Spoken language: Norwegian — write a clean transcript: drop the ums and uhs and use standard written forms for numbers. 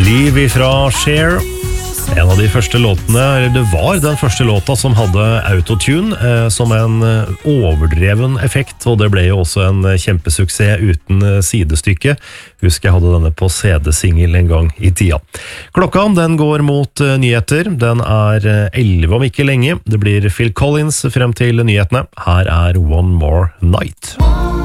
Liv fra Cher. En av de første låtene, eller det var den første låta som hadde autotune som en overdreven effekt, og det ble jo også en kjempesuksess uten sidestykke. Husker jeg hadde denne på CD-singel en gang i tida. Klokka den går mot nyheter. Den 11 om ikke lenge. Det blir Phil Collins frem til nyhetene. Her One More Night.